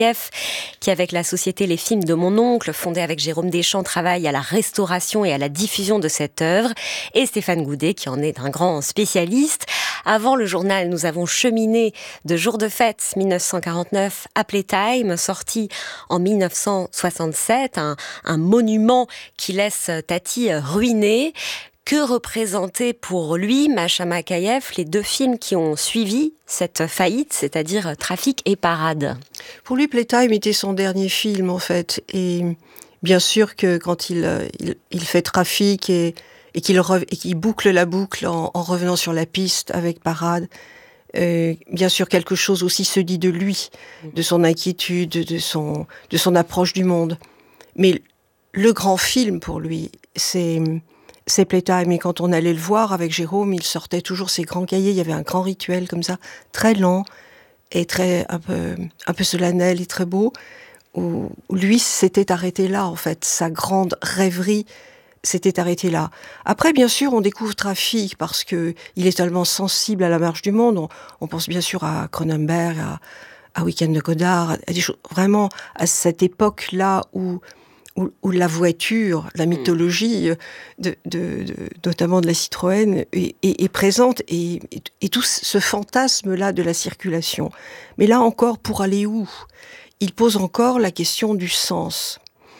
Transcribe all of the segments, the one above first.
qui, avec la société Les Films de mon oncle, fondée avec Jérôme Deschamps, travaille à la restauration et à la diffusion de cette œuvre, et Stéphane Goudet, qui en est un grand spécialiste. Avant le journal, nous avons cheminé de Jour de fête 1949 à Playtime, sorti en 1967, un monument qui laisse Tati ruinée. Que représentaient pour lui, Masha Makhayev, les deux films qui ont suivi cette faillite, c'est-à-dire Trafic et Parade? Pour lui, Playtime était son dernier film, en fait. Et bien sûr que quand il fait Trafic et qu'il boucle la boucle en revenant sur la piste avec Parade, bien sûr quelque chose aussi se dit de lui, de son inquiétude, de son approche du monde. Mais le grand film pour lui, c'est Playtime. Et quand on allait le voir avec Jérôme, il sortait toujours ses grands cahiers. Il y avait un grand rituel comme ça, très lent et un peu solennel et très beau, où lui s'était arrêté là, en fait. Sa grande rêverie s'était arrêtée là. Après, bien sûr, on découvre Trafic parce que il est tellement sensible à la marche du monde. On pense bien sûr à Cronenberg, à Week-end de Godard, à des choses, vraiment à cette époque-là où la voiture, la mythologie notamment de la Citroën est présente et tout ce fantasme-là de la circulation. Mais là encore, pour aller où? Il pose encore la question du sens.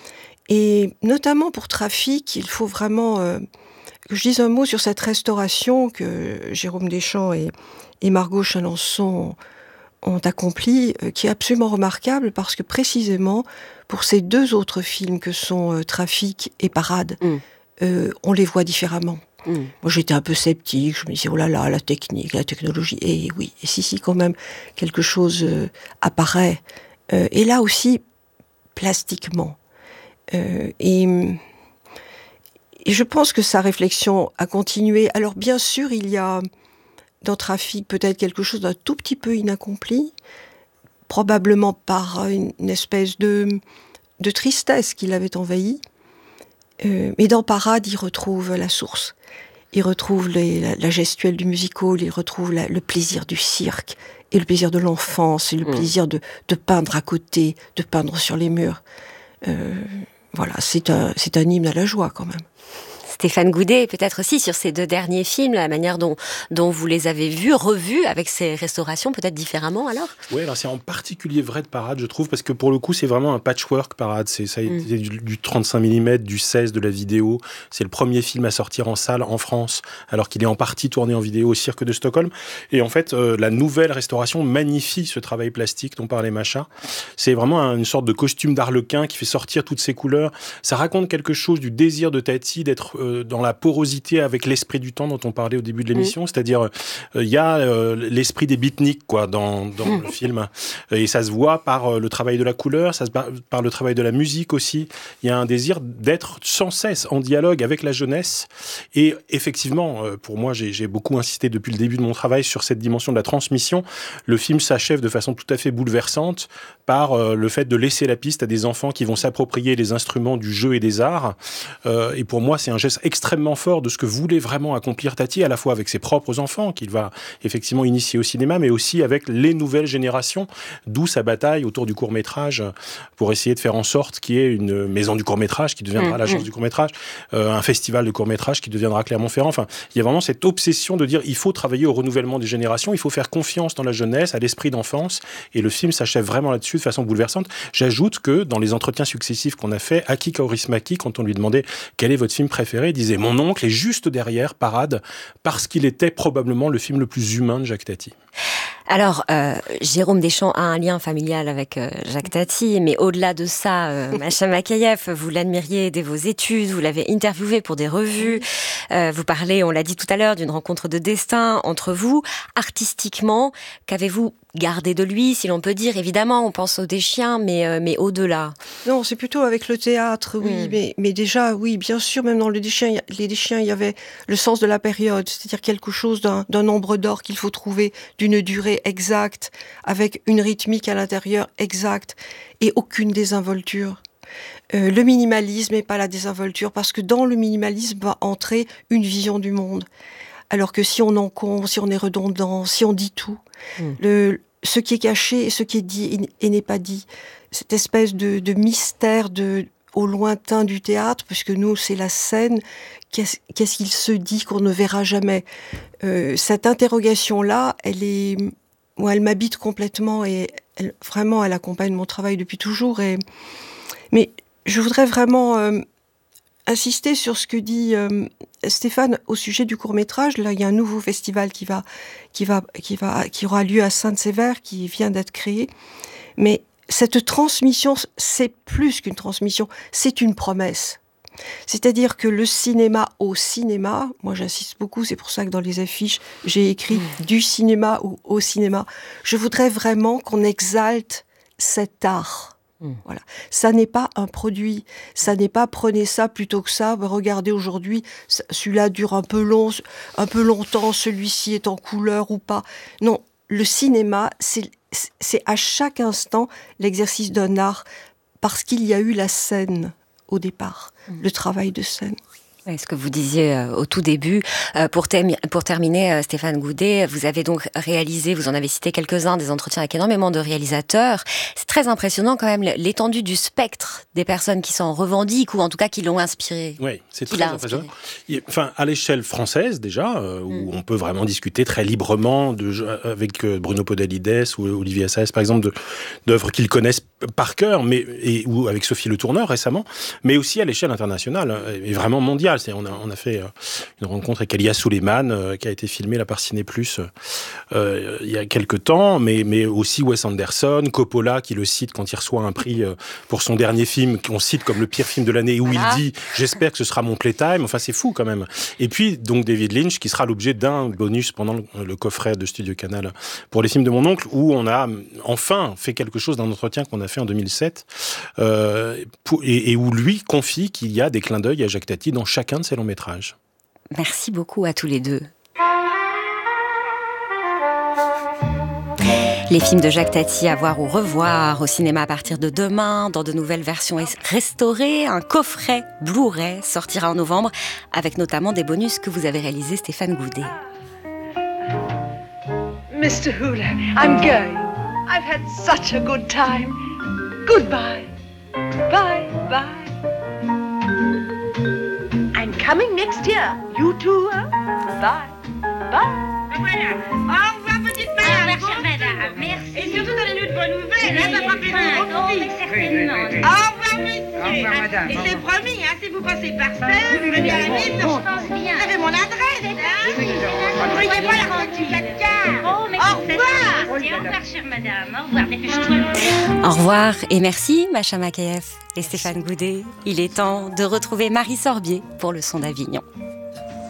Et notamment pour Trafic, il faut vraiment que je dise un mot sur cette restauration que Jérôme Deschamps et Margot Chalençon ont accompli, qui est absolument remarquable parce que précisément pour ces deux autres films que sont Trafic et Parade, on les voit différemment. Moi j'étais un peu sceptique, je me disais oh là là, la technique, la technologie, et oui, et si quand même quelque chose apparaît, et là aussi plastiquement. Et je pense que sa réflexion a continué. Alors bien sûr il y a dans Trafic peut-être quelque chose d'un tout petit peu inaccompli, probablement par une espèce de tristesse qui l'avait envahi. Mais dans Parade, il retrouve la source. Il retrouve la gestuelle du musical, il retrouve le plaisir du cirque, et le plaisir de l'enfance, et le plaisir de peindre à côté, de peindre sur les murs. Voilà, c'est un hymne à la joie quand même. Stéphane Goudet, peut-être aussi sur ces deux derniers films, la manière dont vous les avez revus avec ces restaurations, peut-être différemment alors? Oui, alors c'est en particulier vrai de Parade, je trouve, parce que pour le coup, c'est vraiment un patchwork Parade. Ça a été du 35 mm, du 16, de la vidéo. C'est le premier film à sortir en salle en France, alors qu'il est en partie tourné en vidéo au Cirque de Stockholm. Et en fait, la nouvelle restauration magnifie ce travail plastique dont parlait Masha. C'est vraiment une sorte de costume d'arlequin qui fait sortir toutes ces couleurs. Ça raconte quelque chose du désir de Tati d'être dans la porosité avec l'esprit du temps dont on parlait au début de l'émission, c'est-à-dire il y a l'esprit des beatniks quoi dans le film, et ça se voit par le travail de la couleur, par le travail de la musique aussi. Il y a un désir d'être sans cesse en dialogue avec la jeunesse, et effectivement pour moi j'ai beaucoup insisté depuis le début de mon travail sur cette dimension de la transmission. Le film s'achève de façon tout à fait bouleversante par le fait de laisser la piste à des enfants qui vont s'approprier les instruments du jeu et des arts, et pour moi c'est un geste extrêmement fort de ce que voulait vraiment accomplir Tati, à la fois avec ses propres enfants, qu'il va effectivement initier au cinéma, mais aussi avec les nouvelles générations, d'où sa bataille autour du court-métrage, pour essayer de faire en sorte qu'il y ait une maison du court-métrage qui deviendra l'agence du court-métrage, un festival de court-métrage qui deviendra Clermont-Ferrand. Enfin, il y a vraiment cette obsession de dire il faut travailler au renouvellement des générations, il faut faire confiance dans la jeunesse, à l'esprit d'enfance, et le film s'achève vraiment là-dessus de façon bouleversante. J'ajoute que dans les entretiens successifs qu'on a fait, Aki Kaurismäki, quand on lui demandait quel est votre film préféré, il disait mon oncle est juste derrière Parade parce qu'il était probablement le film le plus humain de Jacques Tati. Alors, Jérôme Deschamps a un lien familial avec Jacques Tati, mais au-delà de ça, Masha Makhayev, vous l'admiriez dès vos études, vous l'avez interviewé pour des revues, vous parlez, on l'a dit tout à l'heure, d'une rencontre de destin entre vous. Artistiquement, qu'avez-vous gardé de lui, si l'on peut dire? Évidemment, on pense aux Deschiens, mais au-delà. Non, c'est plutôt avec le théâtre, oui, mais déjà, oui, bien sûr, même dans les Deschiens, il y avait le sens de la période, c'est-à-dire quelque chose d'un nombre d'or qu'il faut trouver, d'une durée exacte, avec une rythmique à l'intérieur exacte, et aucune désinvolture. Le minimalisme et pas la désinvolture, parce que dans le minimalisme va entrer une vision du monde. Alors que si on encombre, si on est redondant, si on dit tout, ce qui est caché et ce qui est dit et n'est pas dit. Cette espèce de mystère au lointain du théâtre, puisque nous, c'est la scène. Qu'est-ce qu'il se dit qu'on ne verra jamais? Cette interrogation-là, elle m'habite complètement et vraiment, elle accompagne mon travail depuis toujours. Mais je voudrais vraiment insister sur ce que dit Stéphane au sujet du court-métrage. Là, il y a un nouveau festival qui aura lieu à Sainte-Sévère, qui vient d'être créé. Mais cette transmission, c'est plus qu'une transmission, c'est une promesse. C'est-à-dire que le cinéma au cinéma, moi j'insiste beaucoup, c'est pour ça que dans les affiches, j'ai écrit du cinéma ou au cinéma. Je voudrais vraiment qu'on exalte cet art. Voilà. Ça n'est pas un produit, ça n'est pas prenez ça plutôt que ça, regardez aujourd'hui, celui-là dure un peu longtemps, celui-ci est en couleur ou pas. Non, le cinéma, c'est à chaque instant l'exercice d'un art, parce qu'il y a eu la scène au départ, le travail de scène. Ce que vous disiez au tout début. Pour terminer, Stéphane Goudet, vous avez donc réalisé, vous en avez cité quelques-uns, des entretiens avec énormément de réalisateurs. C'est très impressionnant quand même l'étendue du spectre des personnes qui s'en revendiquent, ou en tout cas qui l'ont inspiré. Oui, c'est très impressionnant. Enfin, à l'échelle française déjà, où on peut vraiment discuter très librement avec Bruno Podalides ou Olivier Assayas, par exemple, d'œuvres qu'ils connaissent par cœur, ou avec Sophie Le Tourneur récemment, mais aussi à l'échelle internationale, et vraiment mondiale. On a fait une rencontre avec Elia Suleiman, qui a été filmée là par Ciné Plus il y a quelques temps, mais aussi Wes Anderson, Coppola, qui le cite quand il reçoit un prix pour son dernier film, qu'on cite comme le pire film de l'année, où il dit « J'espère que ce sera mon playtime ». Enfin, c'est fou quand même. Et puis, donc, David Lynch, qui sera l'objet d'un bonus pendant le coffret de Studio Canal pour les films de mon oncle, où on a enfin fait quelque chose d'un entretien qu'on a fait en 2007, et où lui confie qu'il y a des clins d'œil à Jacques Tati dans chacun de ses longs métrages. Merci beaucoup à tous les deux. Les films de Jacques Tati à voir ou revoir au cinéma à partir de demain, dans de nouvelles versions restaurées. Un coffret Blu-ray sortira en novembre, avec notamment des bonus que vous avez réalisés, Stéphane Goudet. Mr. Hula, I'm going. I've had such a good time. Goodbye. Bye, bye. I'm coming next year. You too, hein? Bye. Bye. Voilà. Au revoir, petite madame. Au revoir, chère madame. Merci. Et surtout, donnez-nous de bonnes nouvelles. Ça va pas faire un mais certainement. Au revoir, monsieur. Au revoir, madame. Et c'est promis, hein, si vous passez par Sèvres, vous venez à la ville. Je pense bien. Vous avez mon adresse, hein? Ne croyez pas la route du 4 quarts. Au revoir. Au revoir, chère madame. Au revoir, dépêche-toi. Au revoir et merci, Macha Makayev et Stéphane Goudet. Il est temps de retrouver Marie Sorbier pour le Son d'Avignon.